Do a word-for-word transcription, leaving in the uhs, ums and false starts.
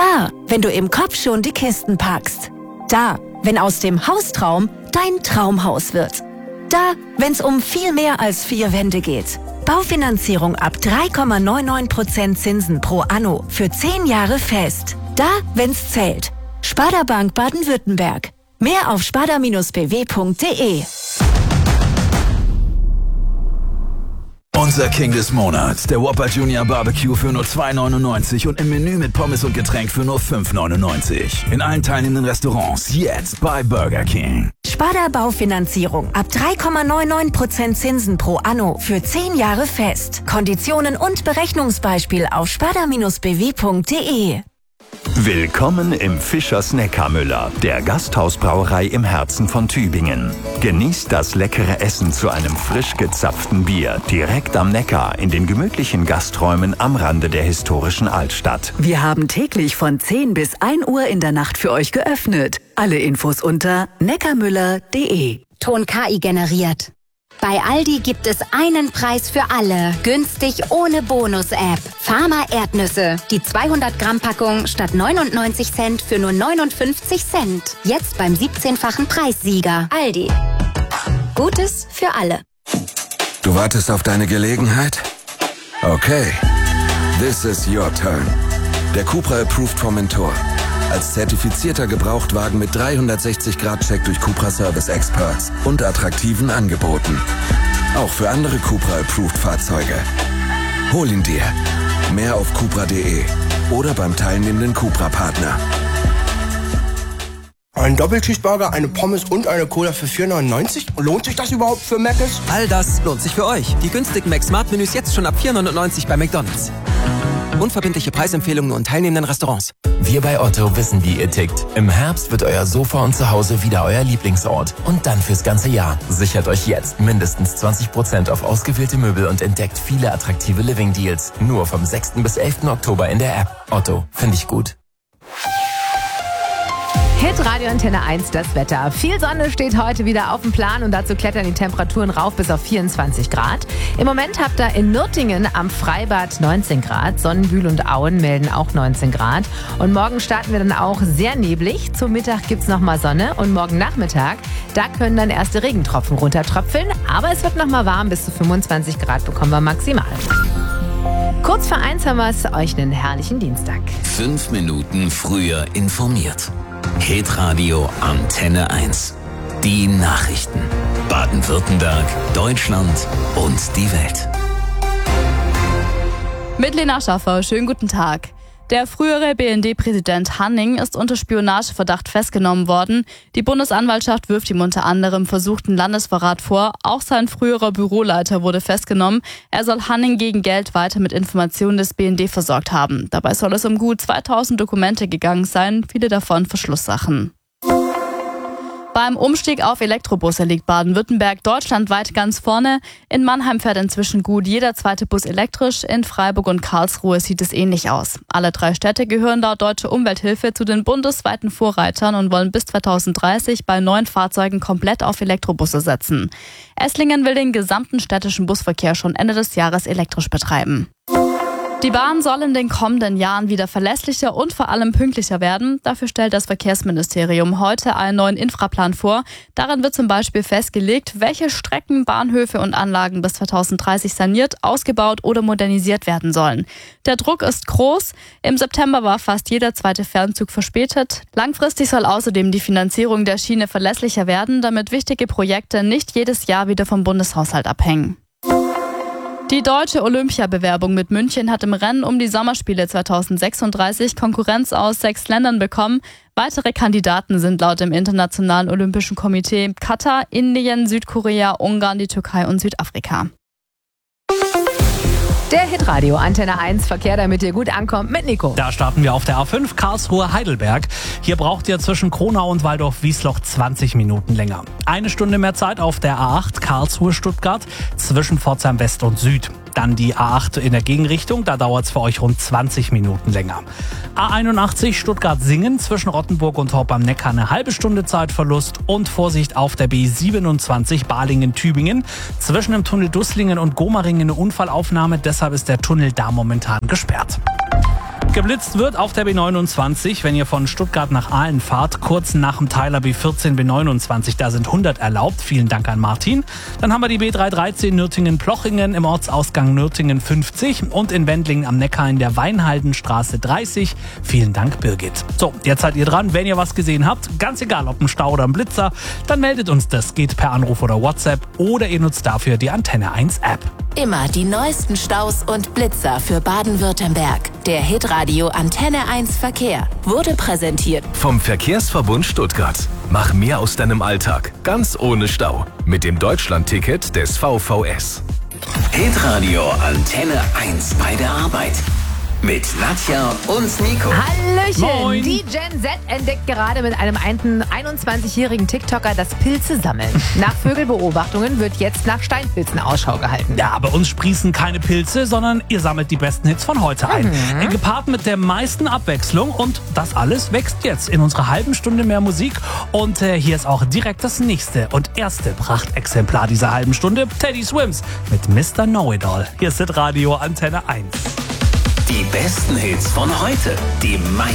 Da, wenn du im Kopf schon die Kisten packst. Da, wenn aus dem Haustraum dein Traumhaus wird. Da, wenn's um viel mehr als vier Wände geht. Baufinanzierung ab drei Komma neunundneunzig Prozent Zinsen pro Anno für zehn Jahre fest. Da, wenn's zählt. Sparda Bank Baden-Württemberg. Mehr auf sparda Bindestrich b w Punkt d e. Unser King des Monats, der Whopper Junior Barbecue für nur zwei neunundneunzig und im Menü mit Pommes und Getränk für nur fünf neunundneunzig. In allen teilnehmenden Restaurants jetzt bei Burger King. Sparda Baufinanzierung ab drei Komma neunundneunzig Prozent Zinsen pro Anno für zehn Jahre fest. Konditionen und Berechnungsbeispiel auf sparda Bindestrich b w Punkt d e. Willkommen im Fischers Neckarmüller, der Gasthausbrauerei im Herzen von Tübingen. Genießt das leckere Essen zu einem frisch gezapften Bier direkt am Neckar in den gemütlichen Gasträumen am Rande der historischen Altstadt. Wir haben täglich von zehn bis ein Uhr in der Nacht für euch geöffnet. Alle Infos unter neckarmüller punkt d e. Ton K I generiert. Bei Aldi gibt es einen Preis für alle. Günstig ohne Bonus-App. Pharma Erdnüsse. Die zweihundert Gramm Packung statt neunundneunzig Cent für nur neunundfünfzig Cent. Jetzt beim siebzehnfachen Preissieger. Aldi. Gutes für alle. Du wartest auf deine Gelegenheit? Okay. This is your turn. Der Cupra Approved vom Mentor. Als zertifizierter Gebrauchtwagen mit dreihundertsechzig Grad Check durch Cupra Service Experts und attraktiven Angeboten. Auch für andere Cupra Approved Fahrzeuge. Hol ihn dir. Mehr auf cupra punkt d e oder beim teilnehmenden Cupra-Partner. Ein Doppelcheeseburger, eine Pommes und eine Cola für vier neunundneunzig? Lohnt sich das überhaupt für Mc's? All das lohnt sich für euch. Die günstigen Mac-Smart-Menüs jetzt schon ab vier neunundneunzig bei McDonald's. Unverbindliche Preisempfehlungen und teilnehmenden Restaurants. Wir bei Otto wissen, wie ihr tickt. Im Herbst wird euer Sofa und Zuhause wieder euer Lieblingsort. Und dann fürs ganze Jahr. Sichert euch jetzt mindestens zwanzig Prozent auf ausgewählte Möbel und entdeckt viele attraktive Living-Deals. Nur vom sechsten bis elften Oktober in der App. Otto, finde ich gut. Hit Radio Antenne eins, das Wetter. Viel Sonne steht heute wieder auf dem Plan und dazu klettern die Temperaturen rauf bis auf vierundzwanzig Grad. Im Moment habt ihr in Nürtingen am Freibad neunzehn Grad. Sonnenbühl und Auen melden auch neunzehn Grad. Und morgen starten wir dann auch sehr neblig. Zum Mittag gibt's nochmal Sonne und morgen Nachmittag, da können dann erste Regentropfen runtertröpfeln. Aber es wird nochmal warm, bis zu fünfundzwanzig Grad bekommen wir maximal. Kurz vor eins haben wir es, euch einen herrlichen Dienstag. Fünf Minuten früher informiert. Hitradio Antenne eins. Die Nachrichten. Baden-Württemberg, Deutschland und die Welt. Mit Lena Schaffer, schönen guten Tag. Der frühere B N D-Präsident Hanning ist unter Spionageverdacht festgenommen worden. Die Bundesanwaltschaft wirft ihm unter anderem versuchten Landesverrat vor. Auch sein früherer Büroleiter wurde festgenommen. Er soll Hanning gegen Geld weiter mit Informationen des B N D versorgt haben. Dabei soll es um gut zweitausend Dokumente gegangen sein, viele davon Verschlusssachen. Beim Umstieg auf Elektrobusse liegt Baden-Württemberg deutschlandweit ganz vorne. In Mannheim fährt inzwischen gut jeder zweite Bus elektrisch. In Freiburg und Karlsruhe sieht es ähnlich aus. Alle drei Städte gehören laut Deutsche Umwelthilfe zu den bundesweiten Vorreitern und wollen bis zweitausenddreißig bei neuen Fahrzeugen komplett auf Elektrobusse setzen. Esslingen will den gesamten städtischen Busverkehr schon Ende des Jahres elektrisch betreiben. Die Bahn soll in den kommenden Jahren wieder verlässlicher und vor allem pünktlicher werden. Dafür stellt das Verkehrsministerium heute einen neuen Infraplan vor. Darin wird zum Beispiel festgelegt, welche Strecken, Bahnhöfe und Anlagen bis zweitausenddreißig saniert, ausgebaut oder modernisiert werden sollen. Der Druck ist groß. Im September war fast jeder zweite Fernzug verspätet. Langfristig soll außerdem die Finanzierung der Schiene verlässlicher werden, damit wichtige Projekte nicht jedes Jahr wieder vom Bundeshaushalt abhängen. Die deutsche Olympiabewerbung mit München hat im Rennen um die Sommerspiele zweitausendsechsunddreißig Konkurrenz aus sechs Ländern bekommen. Weitere Kandidaten sind laut dem Internationalen Olympischen Komitee Katar, Indien, Südkorea, Ungarn, die Türkei und Südafrika. Der Hitradio Antenne eins Verkehr, damit ihr gut ankommt, mit Nico. Da starten wir auf der A fünf Karlsruhe-Heidelberg. Hier braucht ihr zwischen Kronau und Waldorf-Wiesloch zwanzig Minuten länger. Eine Stunde mehr Zeit auf der A acht Karlsruhe-Stuttgart zwischen Pforzheim West und Süd. Dann die A acht in der Gegenrichtung, da dauert es für euch rund zwanzig Minuten länger. A einundachtzig Stuttgart-Singen zwischen Rottenburg und Horb am Neckar eine halbe Stunde Zeitverlust und Vorsicht auf der B siebenundzwanzig Balingen-Tübingen. Zwischen dem Tunnel Dusslingen und Gomaringen eine Unfallaufnahme, deshalb ist der Tunnel da momentan gesperrt. Geblitzt wird auf der B neunundzwanzig, wenn ihr von Stuttgart nach Aalen fahrt, kurz nach dem Teiler B vierzehn, B neunundzwanzig, da sind hundert erlaubt. Vielen Dank an Martin. Dann haben wir die B dreihundertdreizehn Nürtingen-Plochingen im Ortsausgang Nürtingen fünfzig und in Wendlingen am Neckar in der Weinhaldenstraße dreißig. Vielen Dank, Birgit. So, jetzt seid ihr dran. Wenn ihr was gesehen habt, ganz egal ob ein Stau oder ein Blitzer, dann meldet uns das. Geht per Anruf oder WhatsApp oder ihr nutzt dafür die Antenne eins App. Immer die neuesten Staus und Blitzer für Baden-Württemberg. Der Hitradio Antenne eins Verkehr wurde präsentiert vom Verkehrsverbund Stuttgart. Mach mehr aus deinem Alltag, ganz ohne Stau. Mit dem Deutschland-Ticket des V V S. Hitradio Antenne eins bei der Arbeit. Mit Nadja und Nico. Hallöchen! Moin. Die Gen Z entdeckt gerade mit einem einundzwanzigjährigen TikToker das Pilze sammeln. Nach Vögelbeobachtungen wird jetzt nach Steinpilzen Ausschau gehalten. Ja, bei uns sprießen keine Pilze, sondern ihr sammelt die besten Hits von heute ein. Mhm. Gepaart mit der meisten Abwechslung und das alles wächst jetzt in unserer halben Stunde mehr Musik. Und äh, hier ist auch direkt das nächste und erste Prachtexemplar dieser halben Stunde. Teddy Swims mit Mister Know-It-All. Hier ist Hitradio Antenne eins. Die besten Hits von heute. Die meisten